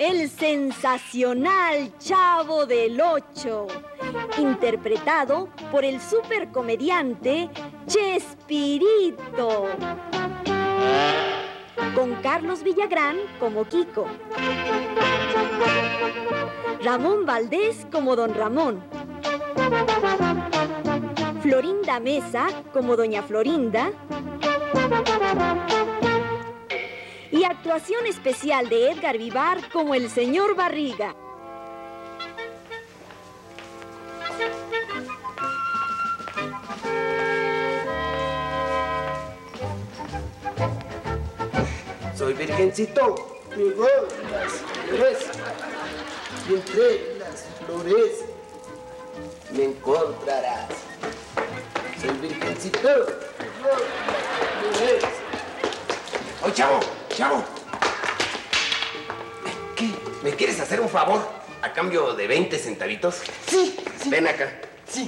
el sensacional Chavo del Ocho, interpretado por el supercomediante Chespirito, con Carlos Villagrán como Kiko, Ramón Valdés como Don Ramón, Florinda Mesa como Doña Florinda y actuación especial de Edgar Vivar como el señor Barriga. Soy virgencito, llegó las flores, y entre las flores me encontrarás. Soy virgencito, llegó las flores. ¡Oye, chavo! ¡Chavo! ¿Qué? ¿Me quieres hacer un favor a cambio de 20 centavitos? Sí. Ven acá. Sí.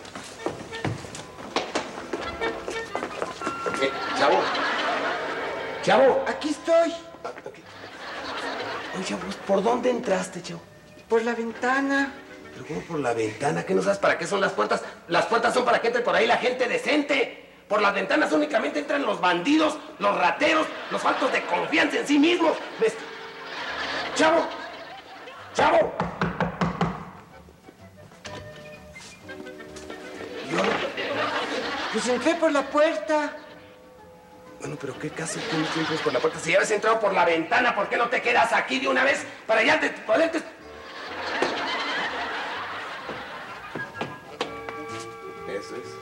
Chavo. Chavo. Aquí estoy. Okay. Oye, chavo, ¿por dónde entraste, chavo? Por la ventana. ¿Pero cómo por la ventana? ¿Qué no sabes para qué son las puertas? Las puertas son para que entre por ahí la gente decente. Por las ventanas únicamente entran los bandidos, los rateros, los faltos de confianza en sí mismos. ¿Ves? ¡Chavo! ¡Chavo! ¿Yo? Pues entré por la puerta. Bueno, pero ¿qué caso tienes que entrar por la puerta? Si ya habías entrado por la ventana, ¿por qué no te quedas aquí de una vez para ya poderte... Eso es.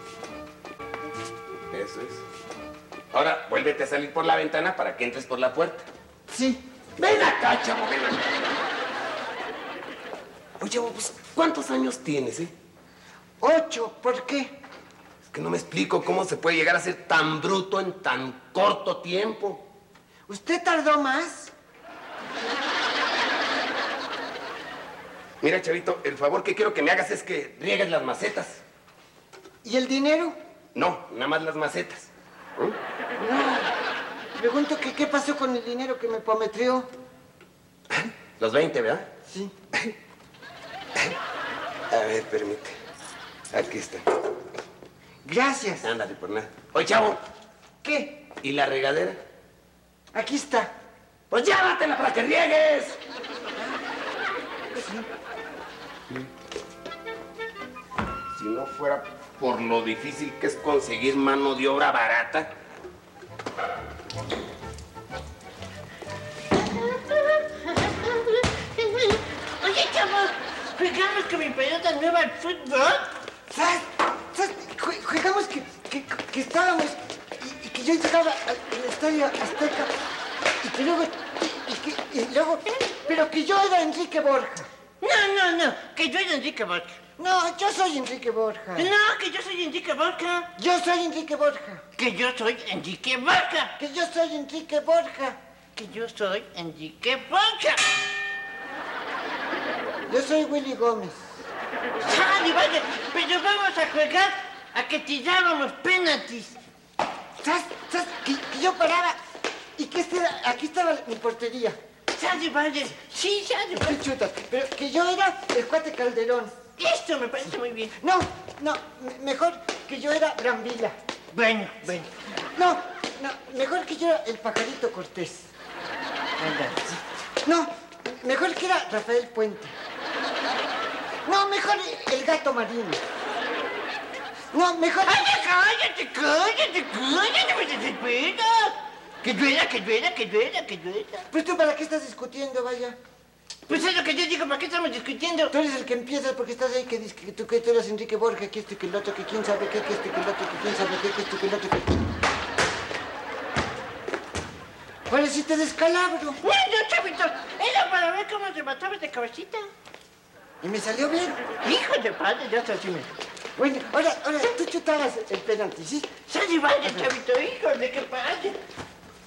Ahora, vuélvete a salir por la ventana para que entres por la puerta. Sí. Ven acá, chavo, ven acá. Oye, pues, ¿cuántos años tienes, 8, ¿por qué? Es que no me explico cómo se puede llegar a ser tan bruto en tan corto tiempo. ¿Usted tardó más? Mira, chavito, el favor que quiero que me hagas es que riegues las macetas. ¿Y el dinero? No, nada más las macetas. No. Pregunto que qué pasó con el dinero que me prometió. Los 20, ¿verdad? Sí. A ver, permite. Aquí está. Gracias. Ándale, por nada. Oye, chavo. ¿Qué? ¿Y la regadera? Aquí está. Pues llévatela para que riegues. Si no fuera por lo difícil que es conseguir mano de obra barata. Oye, chavo, ¿jugamos con mi pelota nueva al fútbol? ¿Sabes? Jugamos que estábamos y que yo llegaba al estadio Azteca y que luego... Pero que yo era Enrique Borja. No, que yo era Enrique Borja. No, yo soy Enrique Borja. No, que yo soy Enrique Borja. Yo soy Enrique Borja. Que yo soy Enrique Borja. Que yo soy Enrique Borja. Que yo soy Enrique Borja. Yo soy Willy Gómez. Vale, pero vamos a jugar a que tirábamos penaltis. ¿Sabes? Que yo paraba y que aquí estaba mi portería. Vale, sí, vale. Chuta, pero que yo era el cuate Calderón. Esto me parece muy bien. No, mejor que yo era Brambila. Bueno. No, mejor que yo era el Pajarito Cortés. No, mejor que era Rafael Puente. No, mejor el Gato Marino. No, mejor... ¡Ay, cállate! ¡Me desesperas! Que duela. Pues tú, ¿para qué estás discutiendo, vaya? Pues es lo que yo digo, ¿para qué estamos discutiendo? Tú eres el que empiezas porque estás ahí que dices que tú eres Enrique Borja, que esto y que el otro, que quién sabe qué, que esto y que el otro, que quién sabe qué, que esto y que el otro, que... Ahora sí te descalabro. No, chavito, era para ver cómo te matabas de cabecita. Y me salió bien. Hijo de padre, ya está así. Bueno, ahora tú chutabas el penalti, ¿sí? Vale, chavito, hijo de qué padre.